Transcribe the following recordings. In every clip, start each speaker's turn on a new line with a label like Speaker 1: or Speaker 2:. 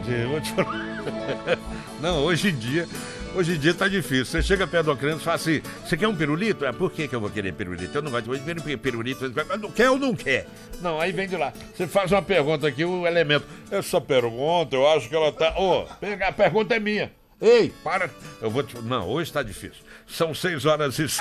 Speaker 1: Tadinho, vou te falar. Não, hoje em dia tá difícil. Você chega perto de uma criança e fala assim: você quer um pirulito? Por que eu vou querer pirulito? Eu não gosto de pirulito. Não quer ou não quer? Não, aí vem de lá. Você faz uma pergunta aqui, o elemento. Essa pergunta, eu acho que ela tá. A pergunta é minha. Ei, para. Não, hoje tá difícil. São 6 horas e.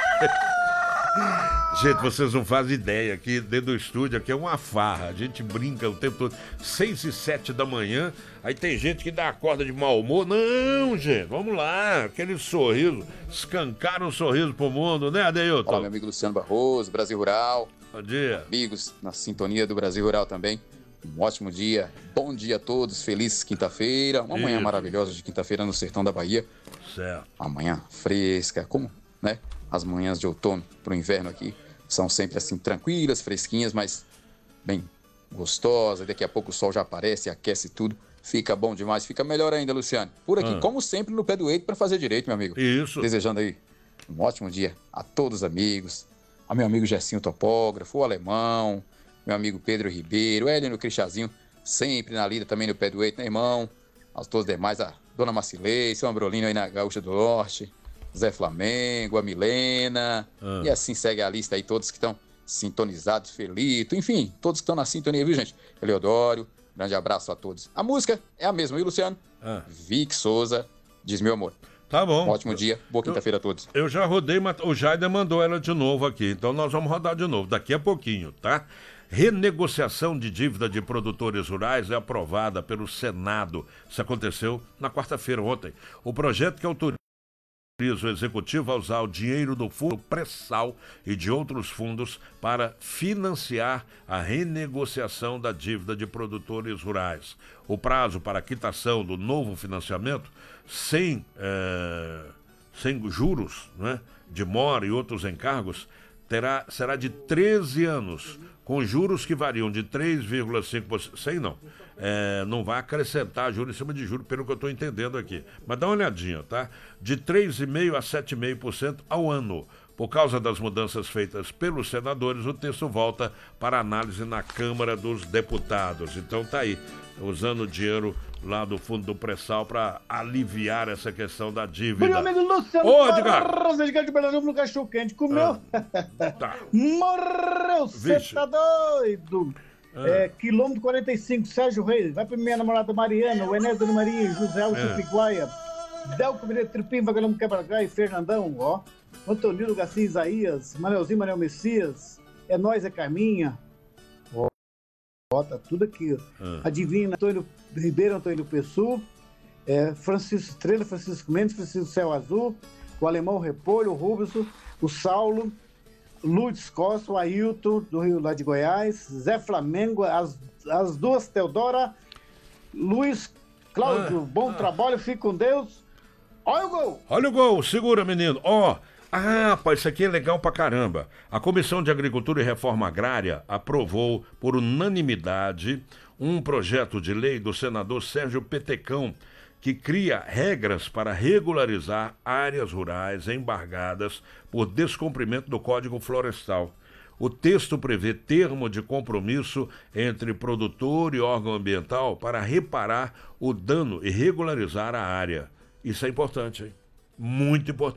Speaker 1: Gente, vocês não fazem ideia aqui dentro do estúdio, aqui é uma farra, a gente brinca o tempo todo, 6 e 7 da manhã, aí tem gente que dá a corda de mau humor. Não, gente, vamos lá, aquele sorriso, escancaram um sorriso pro mundo, né, Adeilton?
Speaker 2: Olá, meu amigo Luciano Barroso, Brasil Rural.
Speaker 1: Bom dia.
Speaker 2: Amigos na sintonia do Brasil Rural também, um ótimo dia, bom dia a todos, feliz quinta-feira, uma manhã maravilhosa de quinta-feira no sertão da Bahia.
Speaker 1: Certo.
Speaker 2: Uma manhã fresca, como, né, as manhãs de outono pro inverno aqui. São sempre assim, tranquilas, fresquinhas, mas bem gostosas. Daqui a pouco o sol já aparece, aquece tudo. Fica bom demais, fica melhor ainda, Luciano. Por aqui, como sempre, no pé do eito para fazer direito, meu amigo.
Speaker 1: Isso.
Speaker 2: Desejando aí um ótimo dia a todos os amigos. A meu amigo Gessinho Topógrafo, o Alemão, meu amigo Pedro Ribeiro, Hélio Crichazinho, sempre na lida também no pé do eito, né, irmão? Aos todos demais, a Dona Macilei, seu Ambrolino aí na Gaúcha do Norte, Zé Flamengo, a Milena, e assim segue a lista aí, todos que estão sintonizados, Felito, enfim, todos que estão na sintonia, viu, gente? Eleodoro, grande abraço a todos. A música é a mesma, viu, Luciano? Vic Souza, Diz Meu Amor.
Speaker 1: Tá bom.
Speaker 2: Ótimo dia, boa quinta-feira a todos.
Speaker 1: Eu já rodei, mas o Jaider mandou ela de novo aqui, então nós vamos rodar de novo, daqui a pouquinho, tá? Renegociação de dívida de produtores rurais é aprovada pelo Senado. Isso aconteceu na quarta-feira, ontem. O projeto que autoriza o executivo a usar o dinheiro do fundo pré-sal e de outros fundos para financiar a renegociação da dívida de produtores rurais. O prazo para a quitação do novo financiamento, sem juros, né, de mora e outros encargos, será de 13 anos, com juros que variam de 3,5%. Sei não. Não vai acrescentar juros em cima de juros, pelo que eu estou entendendo aqui. Mas dá uma olhadinha, tá? De 3,5% a 7,5% ao ano. Por causa das mudanças feitas pelos senadores, o texto volta para análise na Câmara dos Deputados. Então tá aí, usando o dinheiro lá do fundo do pré-sal para aliviar essa questão da dívida.
Speaker 3: Meu amigo Luciano, gigante Brasil no cachorro quente, comeu?
Speaker 1: Tá.
Speaker 3: Morreu, você tá doido? Quilômetro 45, Sérgio Reis, vai pra minha namorada Mariana, o Enéas Dona Maria, José Alves Piguaia, Delco Mineiro Tripim, Vagalume Quebra-Gai, Fernandão, ó, Antonino Garcia Isaías, Manelzinho Manel Messias, é nós, é Carminha, ó, tá tudo aqui, a Divina, Antônio Ribeiro, Antônio Pessu, Francisco Estrela, Francisco Mendes, Francisco Céu Azul, o Alemão Repolho, o Rubens, o Saulo, Lourdes Costa, o Ailton, do Rio lá de Goiás, Zé Flamengo, as duas Teodora, Luiz Cláudio, bom trabalho, fique com Deus. Olha o gol!
Speaker 1: Olha o gol, segura, menino. Rapaz, isso aqui é legal pra caramba. A Comissão de Agricultura e Reforma Agrária aprovou por unanimidade um projeto de lei do senador Sérgio Petecão, que cria regras para regularizar áreas rurais embargadas por descumprimento do Código Florestal. O texto prevê termo de compromisso entre produtor e órgão ambiental para reparar o dano e regularizar a área. Isso é importante, hein? Muito importante.